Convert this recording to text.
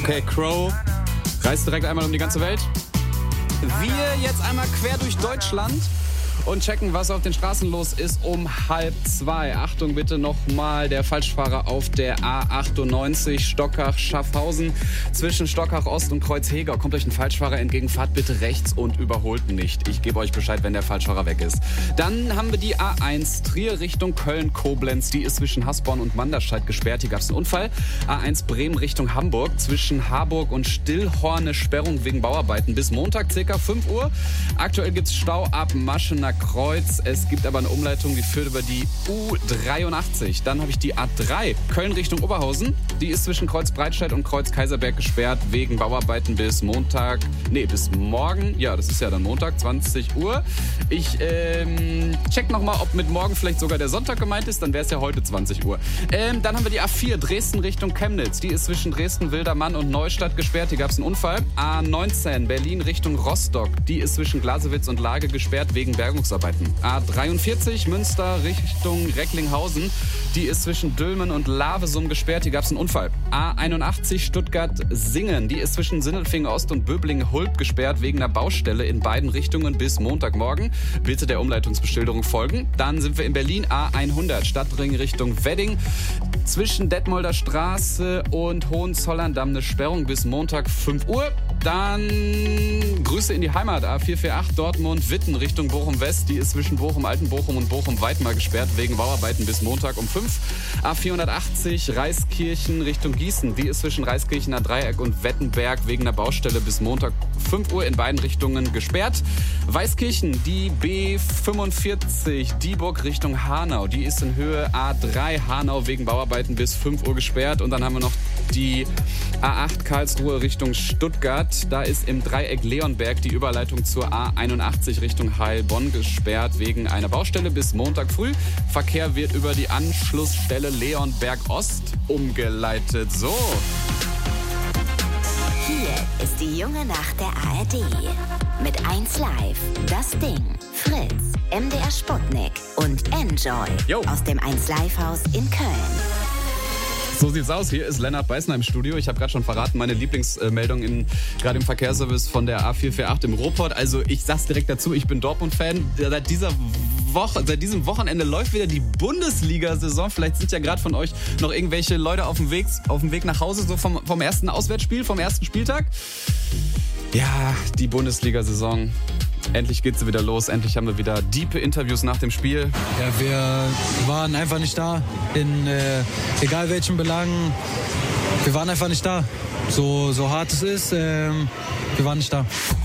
Okay, Crow reist direkt einmal um die ganze Welt. Wir jetzt einmal quer durch Deutschland und checken, was auf den Straßen los ist um 1:30. Achtung bitte nochmal, der Falschfahrer auf der A98 Stockach-Schaffhausen zwischen Stockach Ost und Kreuzhegau. Kommt euch ein Falschfahrer entgegen, fahrt bitte rechts und überholt nicht. Ich gebe euch Bescheid, wenn der Falschfahrer weg ist. Dann haben wir die A1 Trier Richtung Köln-Koblenz. Die ist zwischen Hasborn und Manderscheid gesperrt. Hier gab es einen Unfall. A1 Bremen Richtung Hamburg zwischen Harburg und Stillhorn Sperrung wegen Bauarbeiten bis Montag ca. 5 Uhr. Aktuell gibt es Stau ab Maschener Kreuz. Es gibt aber eine Umleitung, die führt über die U83. Dann habe ich die A3 Köln Richtung Oberhausen. Die ist zwischen Kreuz Breitscheid und Kreuz Kaiserberg gesperrt wegen Bauarbeiten bis bis morgen. Ja, das ist ja dann Montag, 20 Uhr. Ich check nochmal, ob mit morgen vielleicht sogar der Sonntag gemeint ist. Dann wäre es ja heute 20 Uhr. Dann haben wir die A4 Dresden Richtung Chemnitz. Die ist zwischen Dresden, Wildermann und Neustadt gesperrt. Hier gab es einen Unfall. A19 Berlin Richtung Rostock. Die ist zwischen Glasewitz und Lage gesperrt wegen Bergungsarbeiten. A43 Münster Richtung Recklinghausen. Die ist zwischen Dülmen und Lavesum gesperrt. Hier gab es einen Unfall. A81 Stuttgart-Singen. Die ist zwischen Sindelfingen Ost und Böblingen-Hulp gesperrt wegen einer Baustelle in beiden Richtungen bis Montagmorgen. Bitte der Umleitungsbeschilderung folgen. Dann sind wir in Berlin. A100 Stadtring Richtung Wedding. Zwischen Detmolder Straße und Hohenzollern-Damm eine Sperrung bis Montag 5 Uhr. Dann Grüße in die Heimat. A448 Dortmund-Witten Richtung Bochum-West. Die ist zwischen Bochum-Altenbochum und Bochum-Weidmar gesperrt wegen Bauarbeiten bis Montag um 5. A480 Reiskirchen Richtung Gießen. Die ist zwischen Reiskirchener Dreieck und Wettenberg wegen einer Baustelle bis Montag 5 Uhr in beiden Richtungen gesperrt. Weißkirchen, die B45 Dieburg Richtung Hanau. Die ist in Höhe A3 Hanau wegen Bauarbeiten bis 5 Uhr gesperrt. Und dann haben wir noch die A8 Karlsruhe Richtung Stuttgart. Da ist im Dreieck Leonberg die Überleitung zur A81 Richtung Heilbronn gesperrt wegen einer Baustelle bis Montag früh. Verkehr wird über die Anschlussstelle Leonberg Ost umgeleitet. So. Hier ist die junge Nacht der ARD. Mit 1Live, Das Ding, Fritz, MDR Sputnik und Enjoy aus dem 1Live-Haus in Köln. So sieht's aus. Hier ist Lennart Beißner im Studio. Ich habe gerade schon verraten, meine Lieblingsmeldung gerade im Verkehrsservice von der A448 im Ruhrpott. Also ich sag's direkt dazu, ich bin Dortmund-Fan. Seit diesem Wochenende läuft wieder die Bundesliga-Saison. Vielleicht sind ja gerade von euch noch irgendwelche Leute auf dem Weg nach Hause, so vom ersten Auswärtsspiel, vom ersten Spieltag. Ja, die Bundesliga-Saison. Endlich geht sie wieder los. Endlich haben wir wieder diepe Interviews nach dem Spiel. Ja, wir waren einfach nicht da. In egal welchen Belangen. Wir waren einfach nicht da. So hart es ist, wir waren nicht da.